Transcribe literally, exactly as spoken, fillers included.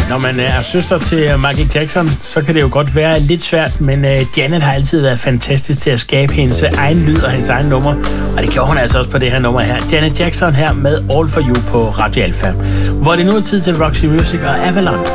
Når man er søster til Michael Jackson, så kan det jo godt være lidt svært, men Janet har altid været fantastisk til at skabe hendes egen lyd og hendes egen nummer, og det gjorde hun altså også på det her nummer her. Janet Jackson her med All For You på Radio Alpha, hvor det nu er tid til Roxy Music og Avalon.